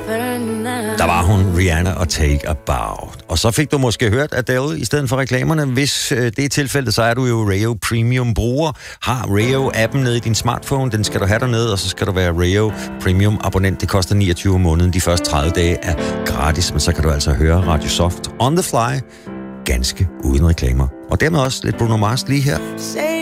Der var hun, Rihanna og Take a Bow. Og så fik du måske hørt Adele i stedet for reklamerne. Hvis det er tilfældet, så er du jo Rayo Premium bruger. Har Rayo-appen nede i din smartphone, den skal du have dernede, og så skal du være Rayo Premium abonnent. Det koster 29 om måneden. De første 30 dage er gratis, men så kan du altså høre Radio Soft on the fly, ganske uden reklamer. Og dermed også lidt Bruno Mars lige her.